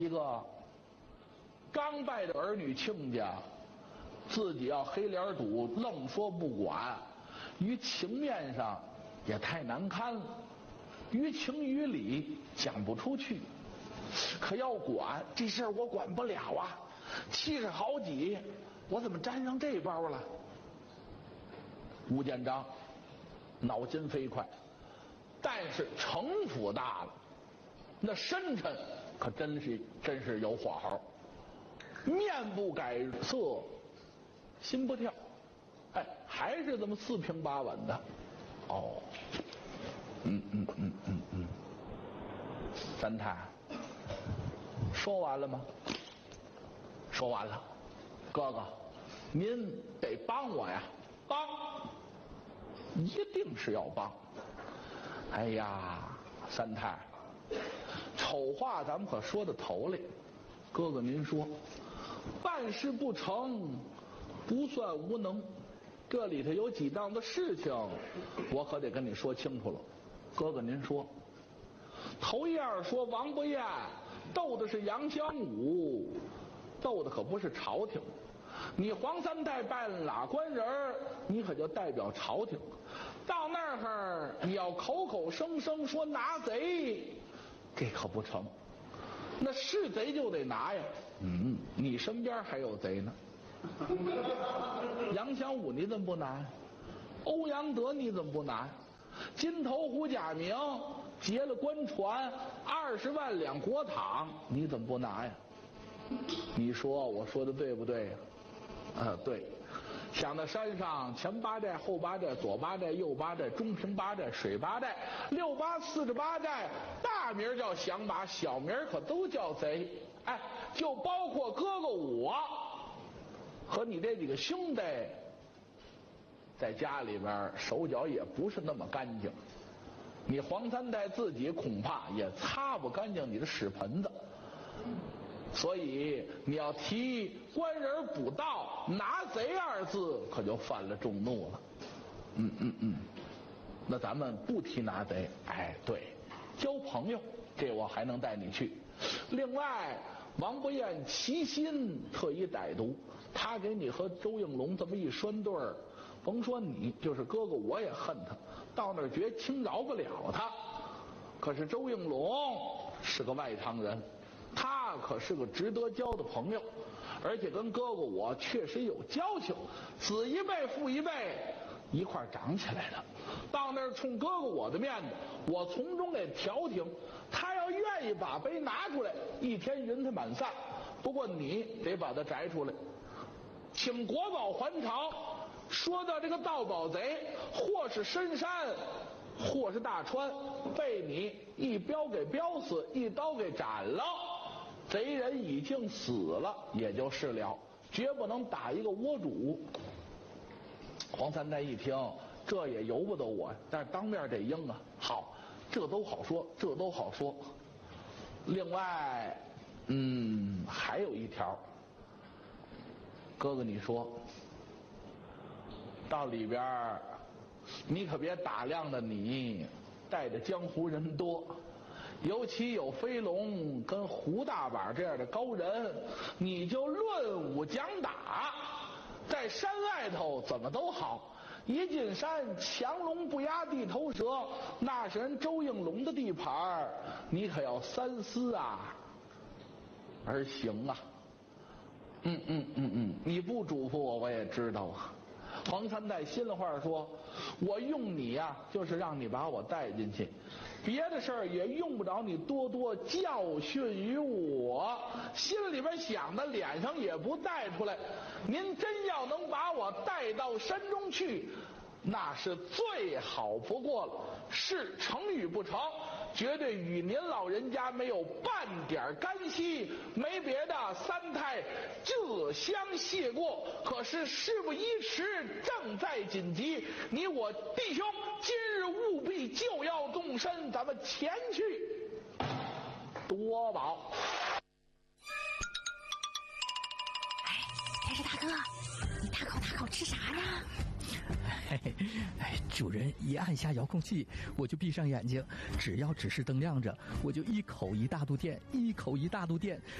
一个刚拜的儿女亲家，自己要黑脸赌，愣说不管，于情面上也太难堪了，于情于理讲不出去。可要管这事儿，我管不了啊，70好几，我怎么沾上这包了？吴建章脑筋飞快，但是城府大了，那深沉可真是有火候，面不改色，心不跳，哎，还是这么四平八稳的。哦，三太，说完了吗？说完了。哥哥，您得帮我呀，帮，一定是要帮。哎呀，三太，丑话咱们可说到头里。哥哥您说，办事不成不算无能，这里头有几档子事情我可得跟你说清楚了。哥哥您说，头一样说王不厌斗的是杨香武，斗的可不是朝廷。你黄三太办哪官人，你可就代表朝廷，到那儿你要口口声声说拿贼，这可不成。那是贼就得拿呀，你身边还有贼呢。杨香武你怎么不拿呀？欧阳德你怎么不拿呀？金头虎贾明劫了官船20万两国帑，你怎么不拿呀？你说我说的对不对呀？对，想到山上前8寨后8寨左8寨右8寨中平8寨水8寨6八48寨，大名叫降把，小名可都叫贼。哎，就包括哥哥我和你这几个兄弟，在家里边手脚也不是那么干净，你黄三太自己恐怕也擦不干净你的屎盆子。所以你要提官人捕盗拿贼2字，可就犯了众怒了。那咱们不提拿贼，哎，对，交朋友，这我还能带你去。另外，王不厌其心特意歹毒，他给你和周应龙这么一拴对儿，甭说你，就是哥哥我也恨他，到那儿绝轻饶不了他。可是周应龙是个外堂人，他可是个值得交的朋友，而且跟哥哥我确实有交情，子一辈父一辈一块长起来的。到那儿冲哥哥我的面子，我从中给调停，他要愿意把杯拿出来，一天云彩满散。不过你得把他摘出来，请国宝还朝。说到这个盗宝贼，或是深山或是大川，被你一镖给镖死，一刀给斩了，贼人已经死了也就是了，绝不能打一个窝主。黄三太一听，这也由不得我，但是当面得应啊。好，这都好说，这都好说。另外还有一条，哥哥你说，到里边你可别打量的你带的江湖人多，尤其有飞龙跟胡大板这样的高人，你就论武讲打，在山外头怎么都好，一进山强龙不压地头蛇，那是人周应龙的地盘，你可要三思而行啊。你不嘱咐我也知道啊。黄三太心里话说，我用你呀，就是让你把我带进去，别的事儿也用不着你多多教训于我，心里边想的脸上也不带出来。您真要能把我带到山中去，那是最好不过了，是成与不成，绝对与您老人家没有半点干系，没别的，三太这相谢过。可是事不宜迟，正在紧急，你我弟兄今日务必就要动身，咱们前去夺宝。 哎，天师大哥，你大口吃啥呀？ 主人一按下遥控器，我就闭上眼睛，只要指示灯亮着，我就一口一大肚电，一口一大肚电，